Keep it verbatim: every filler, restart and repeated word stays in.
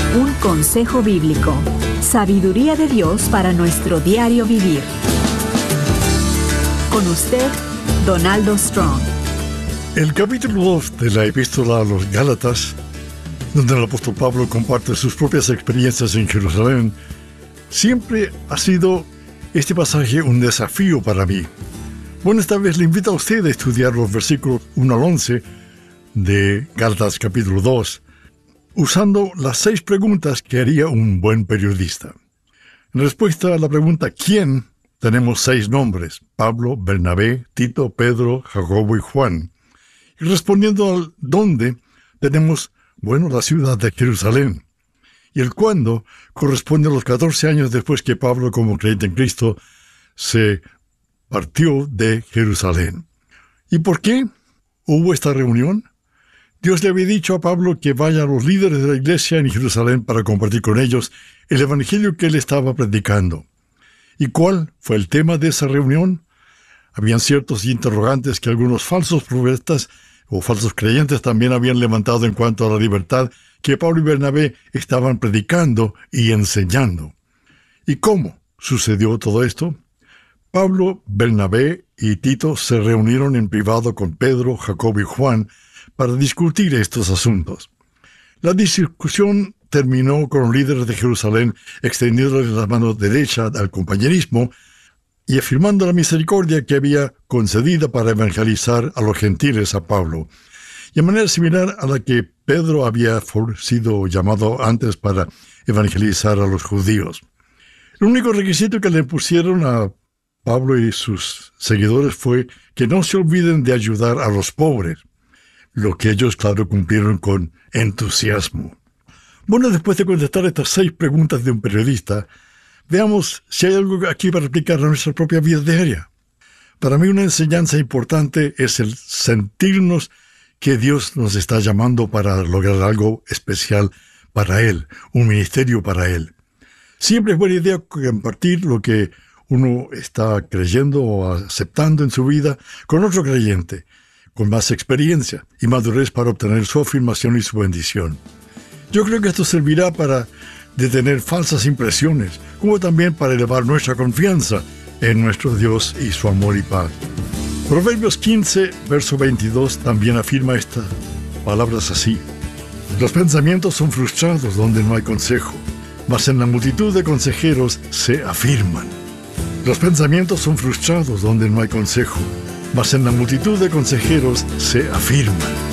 Un consejo bíblico. Sabiduría de Dios para nuestro diario vivir. Con usted, Donaldo Strong. El capítulo dos de la Epístola a los Gálatas, donde el apóstol Pablo comparte sus propias experiencias en Jerusalén, siempre ha sido este pasaje un desafío para mí. Bueno, esta vez le invito a usted a estudiar los versículos uno al once de Gálatas capítulo dos, usando las seis preguntas que haría un buen periodista. En respuesta a la pregunta ¿quién?, tenemos seis nombres: Pablo, Bernabé, Tito, Pedro, Jacobo y Juan. Y respondiendo al dónde, tenemos, bueno, la ciudad de Jerusalén. Y el cuándo corresponde a los catorce años después que Pablo, como creyente en Cristo, se partió de Jerusalén. ¿Y por qué hubo esta reunión? Dios le había dicho a Pablo que vaya a los líderes de la iglesia en Jerusalén para compartir con ellos el evangelio que él estaba predicando. ¿Y cuál fue el tema de esa reunión? Habían ciertos interrogantes que algunos falsos profetas o falsos creyentes también habían levantado en cuanto a la libertad que Pablo y Bernabé estaban predicando y enseñando. ¿Y cómo sucedió todo esto? Pablo, Bernabé y Tito se reunieron en privado con Pedro, Jacobo y Juan para discutir estos asuntos. La discusión terminó con los líderes de Jerusalén extendiéndoles la mano derecha al compañerismo y afirmando la misericordia que había concedida para evangelizar a los gentiles a Pablo, y de manera similar a la que Pedro había sido llamado antes para evangelizar a los judíos. El único requisito que le pusieron a Pablo y sus seguidores fue que no se olviden de ayudar a los pobres, lo que ellos, claro, cumplieron con entusiasmo. Bueno, después de contestar estas seis preguntas de un periodista, veamos si hay algo aquí para aplicar a nuestra propia vida diaria. Para mí una enseñanza importante es el sentirnos que Dios nos está llamando para lograr algo especial para Él, un ministerio para Él. Siempre es buena idea compartir lo que uno está creyendo o aceptando en su vida con otro creyente, con más experiencia y madurez para obtener su afirmación y su bendición. Yo creo que esto servirá para detener falsas impresiones, como también para elevar nuestra confianza en nuestro Dios y su amor y paz. Proverbios quince, verso veintidós, también afirma estas palabras así: los pensamientos son frustrados donde no hay consejo, mas en la multitud de consejeros se afirman. Los pensamientos son frustrados donde no hay consejo, mas en la multitud de consejeros se afirman.